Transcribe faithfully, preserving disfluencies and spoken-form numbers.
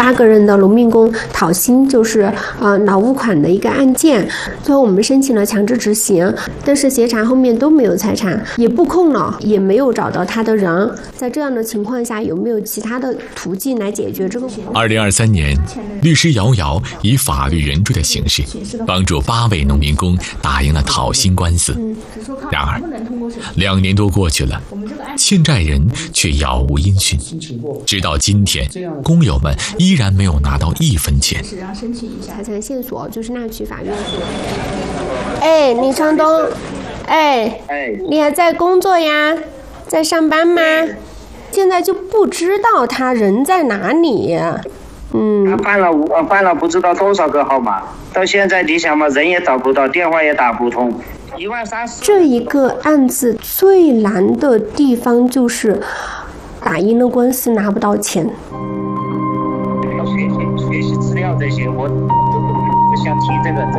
八个人的农民工讨薪，就是呃劳务款的一个案件。最后我们申请了强制执行，但是协查后面都没有财产，也布控了，也没有找到他的人。在这样的情况下，有没有其他的途径来解决这个？ 二零二三年，律师姚瑶以法律援助的形式，帮助八位农民工打赢了讨薪官司。然而，两年多过去了，欠债人却杳无音讯。直到今天，工友们依然没有拿到一分钱。 财产线索就是那去法院。哎，李长东，哎， 哎， 你还在工作呀？在上班吗？现在就不知道他人在哪里。嗯， 他换了我换了不知道多少个号码，到现在你想嘛，人也找不到，电话也打不通，一万三十。 这一个案子最难的地方就是打赢了官司拿不到钱。 学习学习资料这些，我不想提这个。